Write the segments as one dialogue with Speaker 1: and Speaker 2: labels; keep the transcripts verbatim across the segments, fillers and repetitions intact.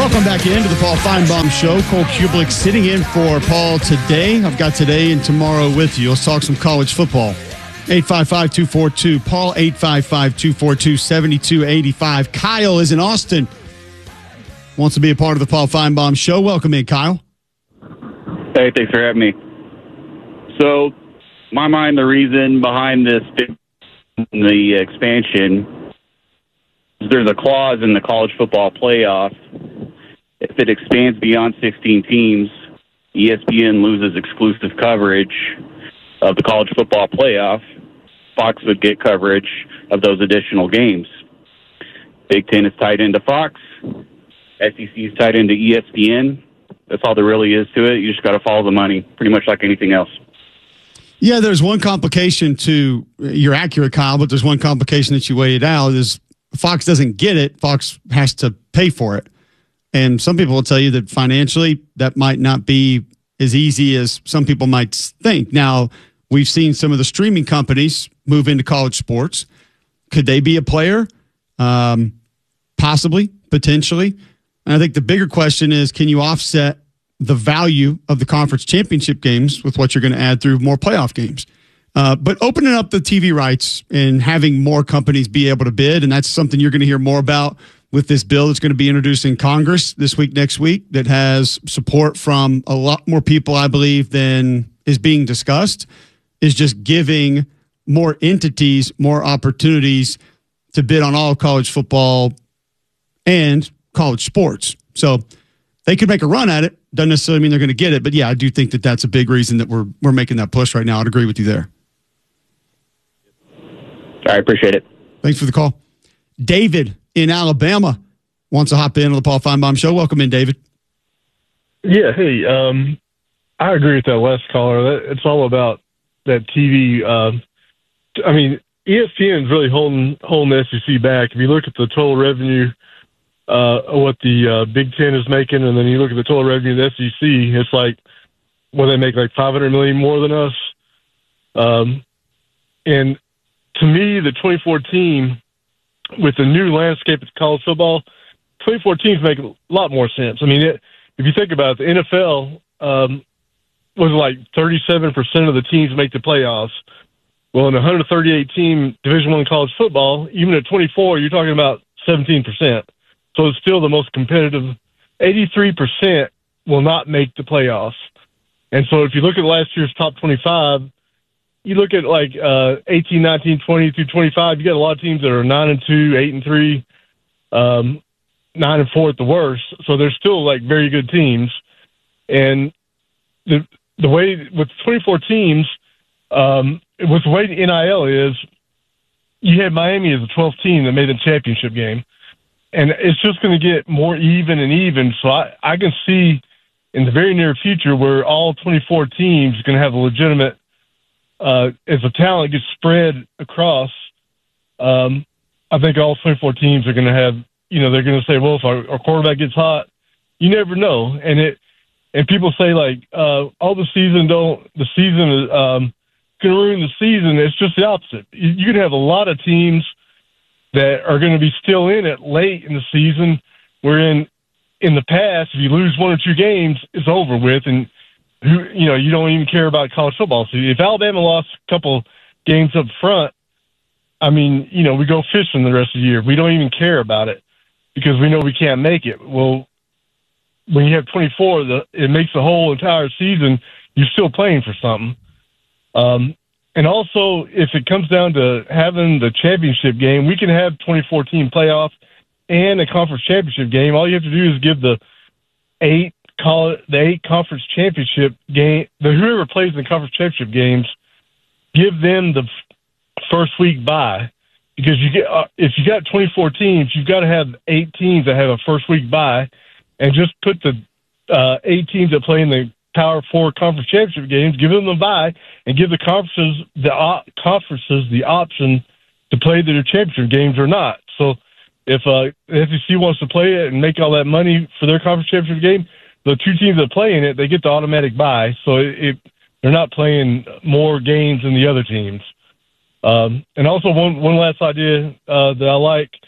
Speaker 1: Welcome back into the Paul Feinbaum Show. Cole Kublik sitting in for Paul today. I've got today and tomorrow with you. Let's talk some college football. eight five five, two four two, Paul, eight five five, two four two, seven two eight five. Kyle is in Austin. Wants to be a part of the Paul Feinbaum Show. Welcome in, Kyle.
Speaker 2: Hey, thanks for having me. So, my mind, the reason behind this, the expansion, there's a clause in the college football playoff. If it expands beyond sixteen teams, E S P N loses exclusive coverage of the college football playoff. Fox would get coverage of those additional games. Big Ten is tied into Fox. S E C is tied into E S P N. That's all there really is to it. You just got to follow the money, pretty much like anything else.
Speaker 1: Yeah, there's one complication to, you're accurate, Kyle, but there's one complication that you weighed out is Fox doesn't get it. Fox has to pay for it. And some people will tell you that financially that might not be as easy as some people might think. Now, we've seen some of the streaming companies move into college sports. Could they be a player? Um, possibly, potentially. And I think the bigger question is, can you offset the value of the conference championship games with what you're going to add through more playoff games? Uh, but opening up the T V rights and having more companies be able to bid, and that's something you're going to hear more about with this bill that's going to be introduced in Congress this week, next week, that has support from a lot more people, I believe, than is being discussed, is just giving more entities more opportunities to bid on all college football and college sports. So they could make a run at it. Doesn't necessarily mean they're going to get it. But, yeah, I do think that that's a big reason that we're we're making that push right now. I'd agree with you there.
Speaker 2: I appreciate it.
Speaker 1: Thanks for the call. David in Alabama wants to hop in on the Paul Feinbaum Show. Welcome in, David.
Speaker 3: Yeah, hey, um, I agree with that last caller. That, it's all about that T V. Uh, I mean, E S P N is really holding holding the S E C back. If you look at the total revenue, uh, what the uh, Big Ten is making, and then you look at the total revenue of the S E C, it's like, well, they make like five hundred million dollars more than us. Um, and to me, the twenty fourteen, with the new landscape of college football, twenty fourteen make a lot more sense. I mean, it, if you think about it, the N F L um, was like thirty-seven percent of the teams make the playoffs. Well, in a one hundred thirty-eight team Division One college football, even at twenty-four, you're talking about seventeen percent. So it's still the most competitive. eighty-three percent will not make the playoffs. And so if you look at last year's top twenty-five, you look at like uh, eighteen, nineteen, twenty through twenty-five, you got a lot of teams that are nine and two, eight and three, um, nine and four at the worst. So they're still like very good teams. And the the way with twenty-four teams, um, with the way the N I L is, you had Miami as a twelfth team that made the championship game. And it's just going to get more even and even. So I, I can see in the very near future where all twenty-four teams are going to have a legitimate, uh, as the talent gets spread across, um, I think all twenty-four teams are going to have, you know, they're going to say, well, if our, our quarterback gets hot, you never know. And it, and people say like, uh, all the season don't, the season is, um, going to ruin the season. It's just the opposite. You, you could have a lot of teams that are going to be still in it late in the season, wherein in the past, if you lose one or two games, it's over with, and who you know you don't even care about college football. So if Alabama lost a couple games up front, I mean, you know, we go fishing the rest of the year. We don't even care about it because we know we can't make it. Well, when you have twenty-four, the, it makes the whole entire season you're still playing for something. Um, And also, if it comes down to having the championship game, we can have twenty-four team playoff and a conference championship game. All you have to do is give the eight call it the eight conference championship game. The whoever plays in the conference championship games, give them the first week bye, because you get uh, if you got twenty-four teams, you've got to have eight teams that have a first week bye, and just put the uh, eight teams that play in the Power Four conference championship games, give them a bye, and give the conferences the uh, conferences the option to play their championship games or not. So, if uh, the S E C wants to play it and make all that money for their conference championship game, the two teams that play in it, they get the automatic bye. So it, it, they're not playing more games than the other teams. Um, and also, one one last idea uh, that I like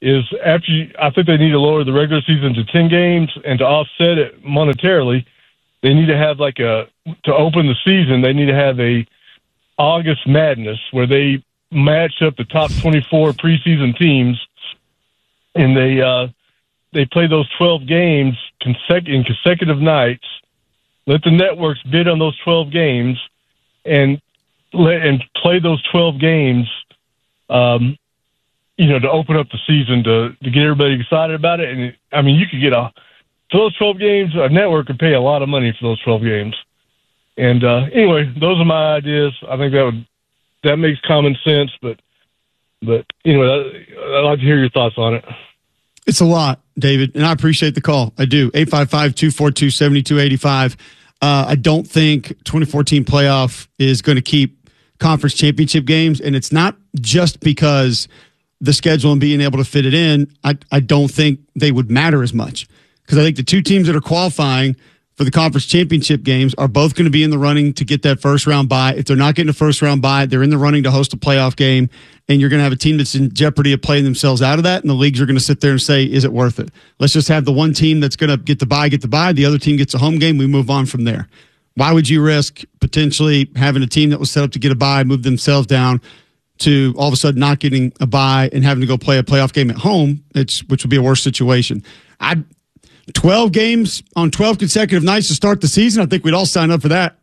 Speaker 3: is after you, I think they need to lower the regular season to ten games, and to offset it monetarily, they need to have like a to open the season. They need to have a August Madness where they match up the top twenty-four preseason teams, and they uh, they play those twelve games consec- in consecutive nights. Let the networks bid on those twelve games, and let and play those twelve games. Um, you know, to open up the season to, to get everybody excited about it. And, I mean, you could get a, for those twelve games, a network could pay a lot of money for those twelve games. And, uh, anyway, those are my ideas. I think that would, that makes common sense, but, but anyway, I, I'd like to hear your thoughts on it.
Speaker 1: It's a lot, David, and I appreciate the call. I do. eight five five, two four two, seven two eight five. Uh, I don't think twenty fourteen playoff is going to keep conference championship games, and it's not just because the schedule and being able to fit it in. I, I don't think they would matter as much, because I think the two teams that are qualifying for the conference championship games are both going to be in the running to get that first round bye. If they're not getting a first round bye, they're in the running to host a playoff game, and you're going to have a team that's in jeopardy of playing themselves out of that, and the leagues are going to sit there and say, is it worth it? Let's just have the one team that's going to get the bye, get the bye. The other team gets a home game. We move on from there. Why would you risk potentially having a team that was set up to get a bye, move themselves down, to all of a sudden not getting a bye and having to go play a playoff game at home, it's which would be a worse situation. I twelve games on twelve consecutive nights to start the season, I think we'd all sign up for that.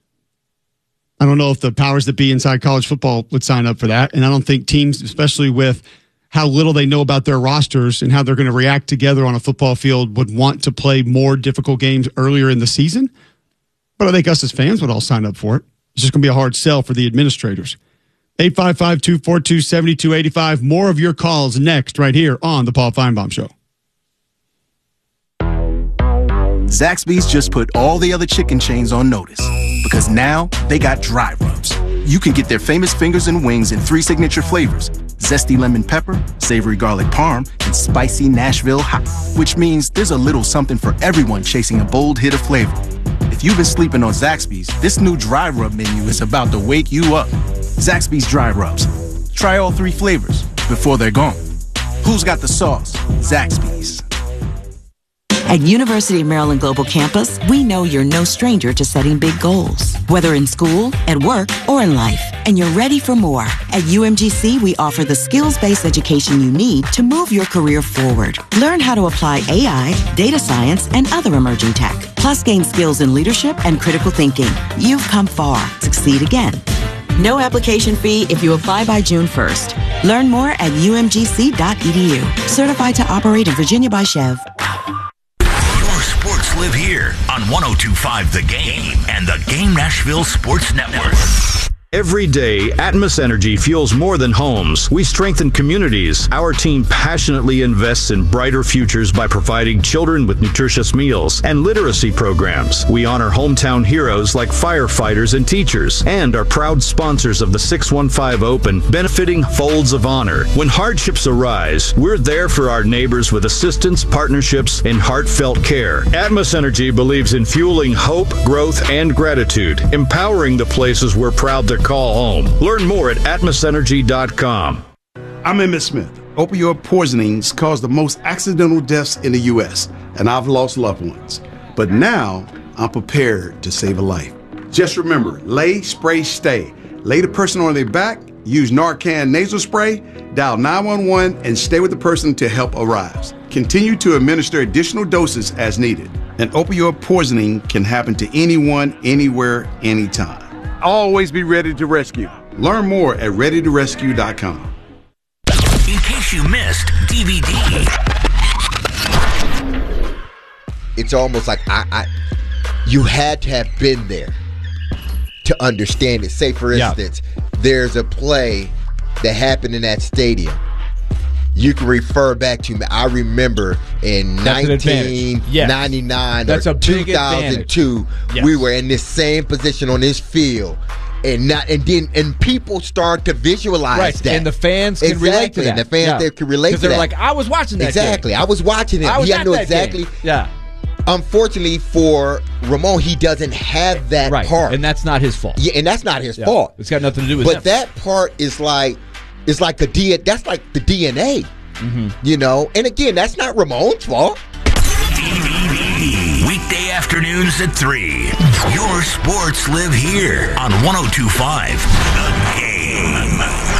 Speaker 1: I don't know if the powers that be inside college football would sign up for that, and I don't think teams, especially with how little they know about their rosters and how they're going to react together on a football field, would want to play more difficult games earlier in the season. But I think us as fans would all sign up for it. It's just going to be a hard sell for the administrators. eight five five, two four two, seven two eight five. More of your calls next right here on The Paul Feinbaum Show.
Speaker 4: Zaxby's just put all the other chicken chains on notice, because now they got dry rubs. You can get their famous fingers and wings in three signature flavors: zesty lemon pepper, savory garlic parm, and spicy Nashville hot, which means there's a little something for everyone chasing a bold hit of flavor. If you've been sleeping on Zaxby's, this new dry rub menu is about to wake you up. Zaxby's Dry Rubs. Try all three flavors before they're gone. Who's got the sauce? Zaxby's.
Speaker 5: At University of Maryland Global Campus, we know you're no stranger to setting big goals, whether in school, at work, or in life, and you're ready for more. At U M G C, we offer the skills-based education you need to move your career forward. Learn how to apply A I, data science, and other emerging tech, plus gain skills in leadership and critical thinking. You've come far. Succeed again. No application fee if you apply by June first. Learn more at U M G C dot E D U. Certified to operate in Virginia by Chev.
Speaker 6: Sports live here on one oh two point five The Game and the Game Nashville Sports Network.
Speaker 7: Every day, Atmos Energy fuels more than homes. We strengthen communities. Our team passionately invests in brighter futures by providing children with nutritious meals and literacy programs. We honor hometown heroes like firefighters and teachers, and are proud sponsors of the six one five Open, benefiting Folds of Honor. When hardships arise, we're there for our neighbors with assistance, partnerships, and heartfelt care. Atmos Energy believes in fueling hope, growth, and gratitude, empowering the places we're proud to call home. Learn more at atmos energy dot com.
Speaker 8: I'm Emmett Smith. Opioid poisonings cause the most accidental deaths in the U S, and I've lost loved ones. But now, I'm prepared to save a life. Just remember, lay, spray, stay. Lay the person on their back, use Narcan nasal spray, dial nine one one, and stay with the person until help arrives. Continue to administer additional doses as needed. An opioid poisoning can happen to anyone, anywhere, anytime. Always be ready to rescue. Learn more at ready to rescue dot com.
Speaker 6: In case you missed D V D.
Speaker 9: It's almost like I, I you had to have been there to understand it. Say, for instance, yeah. there's a play that happened in that stadium. You can refer back to me. I remember in nineteen ninety-nine yes. or two thousand two, yes. we were in this same position on this field. And not, and then and people start to visualize
Speaker 10: right.
Speaker 9: that.
Speaker 10: And the fans can
Speaker 9: exactly.
Speaker 10: relate to that.
Speaker 9: And the fans yeah. they can relate to that.
Speaker 10: Because they're like, I was watching that
Speaker 9: Exactly.
Speaker 10: game.
Speaker 9: I was watching it.
Speaker 10: I was
Speaker 9: he
Speaker 10: at
Speaker 9: knew
Speaker 10: that
Speaker 9: exactly.
Speaker 10: Game. Yeah.
Speaker 9: Unfortunately for Ramon, he doesn't have that
Speaker 10: right.
Speaker 9: part.
Speaker 10: And that's not his fault.
Speaker 9: Yeah, and that's not his
Speaker 10: yeah.
Speaker 9: fault.
Speaker 10: It's got nothing to do with
Speaker 9: But
Speaker 10: him.
Speaker 9: that part is like, it's like the D. That's like the D N A. Mm-hmm. You know, and again, that's not Ramon's fault.
Speaker 6: Weekday afternoons at three. Your sports live here on one oh two point five The Game.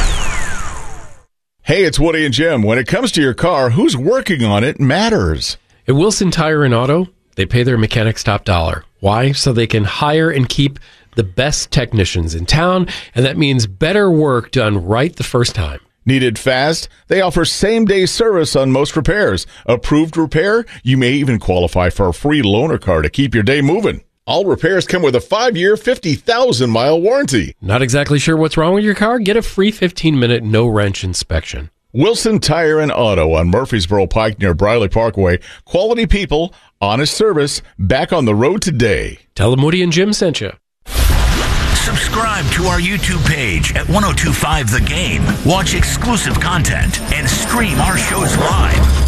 Speaker 11: Hey, it's Woody and Jim. When it comes to your car, who's working on it matters.
Speaker 12: At Wilson Tire and Auto, they pay their mechanics top dollar. Why? So they can hire and keep the best technicians in town, and that means better work done right the first time.
Speaker 11: Needed fast? They offer same-day service on most repairs. Approved repair? You may even qualify for a free loaner car to keep your day moving. All repairs come with a five-year, fifty thousand mile warranty.
Speaker 12: Not exactly sure what's wrong with your car? Get a free fifteen-minute no-wrench inspection.
Speaker 11: Wilson Tire and Auto on Murfreesboro Pike near Briley Parkway. Quality people, honest service, back on the road today.
Speaker 12: Tell them Woody and Jim sent you.
Speaker 6: Subscribe to our YouTube page at one oh two point five The Game. Watch exclusive content and stream our shows live.